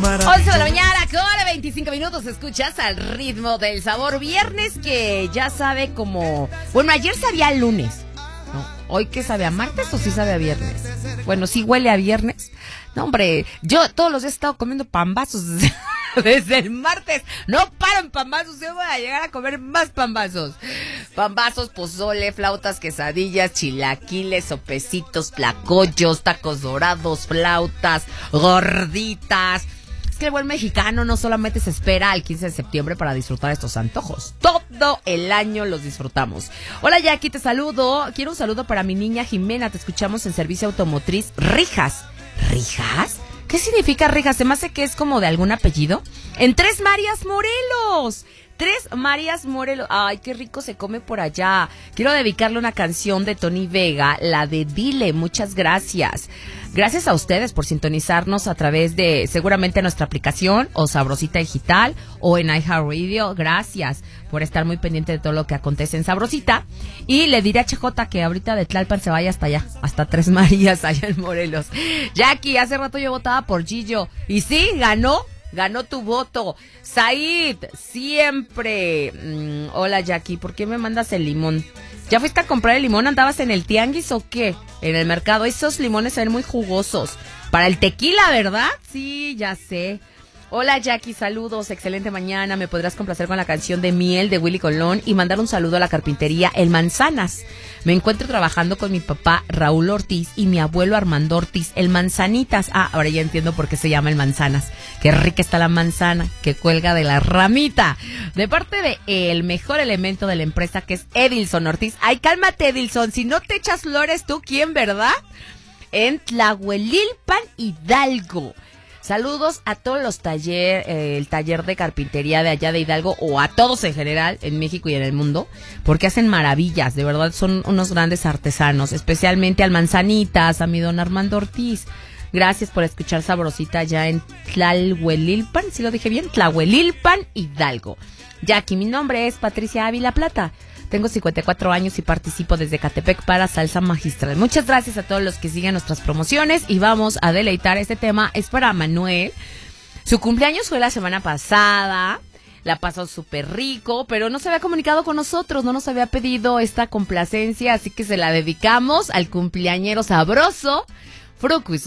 11 de la mañana, con 25 minutos, escuchas al ritmo del sabor. Viernes que ya sabe como... Bueno, ayer sabía lunes. ¿No? ¿Hoy qué sabe a martes o sí sabe a viernes? Bueno, sí huele a viernes. No, hombre, yo todos los días he estado comiendo pambazos desde el martes. No paro en pambazos, yo voy a llegar a comer más pambazos. Pambazos, pozole, flautas, quesadillas, chilaquiles, sopecitos, tlacoyos, tacos dorados, flautas, gorditas. Es que el buen mexicano no solamente se espera al 15 de septiembre para disfrutar estos antojos. Todo el año los disfrutamos. Hola Jackie, te saludo. Quiero un saludo para mi niña Jimena. Te escuchamos en Servicio Automotriz Rijas. ¿Rijas? ¿Qué significa Rijas? Se me hace que es como de algún apellido. En Tres Marías, Morelos. Tres Marías, Morelos. Ay, qué rico se come por allá. Quiero dedicarle una canción de Tony Vega, la de Dile. Muchas gracias. Gracias a ustedes por sintonizarnos a través de seguramente nuestra aplicación o Sabrosita Digital o en iHeartRadio. Gracias por estar muy pendiente de todo lo que acontece en Sabrosita. Y le diré a CJ que ahorita de Tlalpan se vaya hasta allá, hasta Tres Marías, allá en Morelos. Jackie, hace rato yo votaba por Gillo. Y sí, ganó tu voto. Said, siempre. Hola Jackie, ¿por qué me mandas el limón? ¿Ya fuiste a comprar el limón? ¿Andabas en el tianguis o qué? En el mercado. Esos limones se ven muy jugosos. Para el tequila, ¿verdad? Sí, ya sé. Hola Jackie, saludos, excelente mañana. ¿Me podrás complacer con la canción de Miel de Willy Colón y mandar un saludo a la carpintería El Manzanas? Me encuentro trabajando con mi papá Raúl Ortiz y mi abuelo Armando Ortiz, El Manzanitas. Ah, ahora ya entiendo por qué se llama El Manzanas. Qué rica está la manzana que cuelga de la ramita. De parte de el mejor elemento de la empresa, que es Edilson Ortiz. Ay, cálmate Edilson, si no te echas flores, ¿tú quién, verdad? En Tlahuelilpan, Hidalgo. Saludos a todos los el taller de carpintería de allá de Hidalgo, o a todos en general, en México y en el mundo, porque hacen maravillas, de verdad son unos grandes artesanos, especialmente al Manzanitas, a mi don Armando Ortiz. Gracias por escuchar Sabrosita allá en Tlahuelilpan, ¿sí lo dije bien? Tlahuelilpan, Hidalgo. Jackie, mi nombre es Patricia Ávila Plata. Tengo 54 años y participo desde Catepec para Salsa Magistral. Muchas gracias a todos los que siguen nuestras promociones y vamos a deleitar. Este tema es para Manuel. Su cumpleaños fue la semana pasada. La pasó súper rico, pero no se había comunicado con nosotros, no nos había pedido esta complacencia, así que se la dedicamos al cumpleañero sabroso, Fruco y